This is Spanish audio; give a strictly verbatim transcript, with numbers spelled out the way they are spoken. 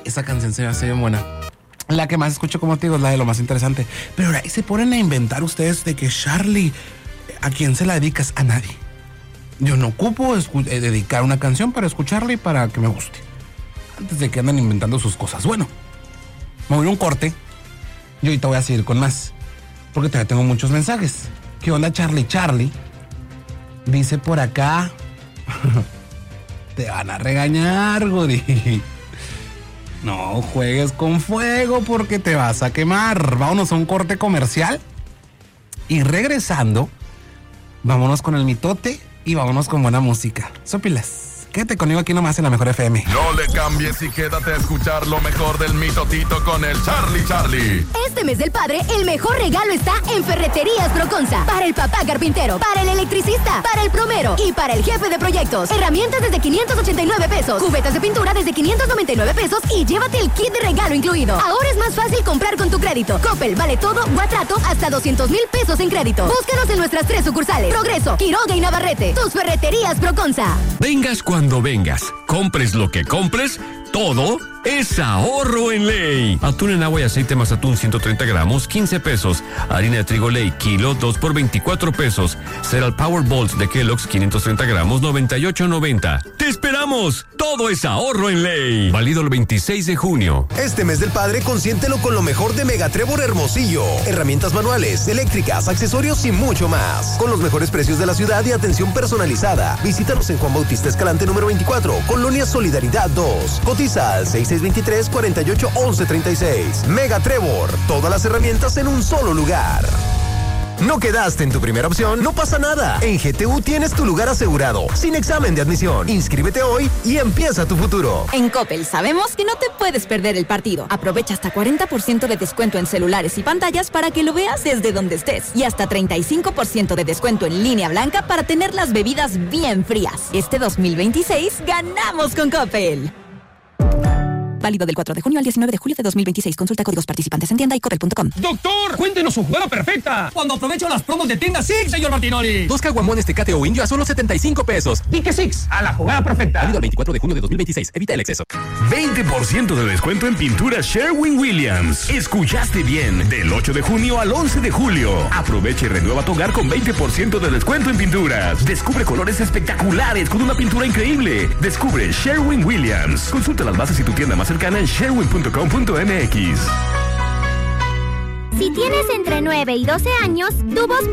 esa canción se me hace bien buena. La que más escucho, como te digo, es la de Lo Más Interesante. Pero ahí se ponen a inventar ustedes de que Charlie, ¿a quién se la dedicas? A nadie. Yo no ocupo escu- eh, dedicar una canción para escucharla y para que me guste. Antes de que andan inventando sus cosas. Bueno, me voy a un corte. Y ahorita voy a seguir con más. Porque todavía tengo muchos mensajes. ¿Qué onda, Charlie? Charlie dice por acá. Te van a regañar, Gori. No juegues con fuego porque te vas a quemar. Vámonos a un corte comercial. Y regresando, vámonos con el mitote y vámonos con buena música. Sopilas. Quédate conmigo aquí nomás en la Mejor F M. No le cambies y quédate a escuchar lo mejor del mitotito con el Charlie Charlie. Este mes del padre, el mejor regalo está en Ferreterías Proconza. Para el papá carpintero, para el electricista, para el plomero y para el jefe de proyectos. Herramientas desde quinientos ochenta y nueve pesos. Cubetas de pintura desde quinientos noventa y nueve pesos y llévate el kit de regalo incluido. Ahora es más fácil comprar con tu crédito. Coppel, Vale Todo o a trato hasta doscientos mil pesos en crédito. Búscanos en nuestras tres sucursales: Progreso, Quiroga y Navarrete. Tus Ferreterías Proconza. Vengas cuando vengas, compres lo que compres, todo es ahorro en Ley. Atún en agua y aceite más atún ciento treinta gramos, quince pesos. Harina de trigo Ley, kilo, dos por veinticuatro pesos. Cereal Power Balls de Kellogg's, quinientos treinta gramos, noventa y ocho noventa. ¡Te esperamos! Todo es ahorro en Ley. Válido el veintiséis de junio. Este mes del padre, consiéntelo con lo mejor de Mega Trébol Hermosillo. Herramientas manuales, eléctricas, accesorios y mucho más. Con los mejores precios de la ciudad y atención personalizada. Visítanos en Juan Bautista Escalante número veinticuatro, Colonia Solidaridad dos. Cotiza al seis seis dos tres, cuatro ocho, once treinta y seis. Mega Trevor, todas las herramientas en un solo lugar. ¿No quedaste en tu primera opción? No pasa nada. En G T U tienes tu lugar asegurado, sin examen de admisión. Inscríbete hoy y empieza tu futuro. En Coppel sabemos que no te puedes perder el partido. Aprovecha hasta cuarenta por ciento de descuento en celulares y pantallas para que lo veas desde donde estés. Y hasta treinta y cinco por ciento de descuento en línea blanca para tener las bebidas bien frías. Este dos mil veintiséis ganamos con Coppel. Válido del cuatro de junio al diecinueve de julio de dos mil veintiséis. Consulta códigos participantes en tienda y coppel punto com. Doctor, cuéntenos su jugada perfecta. Cuando aprovecho las promos de tienda Six, señor Martinoli. Dos caguamones Tecate o Indio a solo setenta y cinco pesos. Pique Six, a la jugada perfecta. Válido el veinticuatro de junio de dos mil veintiséis. Evita el exceso. veinte por ciento de descuento en pintura Sherwin-Williams. Escuchaste bien. Del ocho de junio al once de julio. Aprovecha y renueva tu hogar con veinte por ciento de descuento en pinturas. Descubre colores espectaculares con una pintura increíble. Descubre Sherwin-Williams. Consulta las bases y tu tienda más cercana en sherwin punto com punto m x. Si tienes entre nueve y doce años, tu voz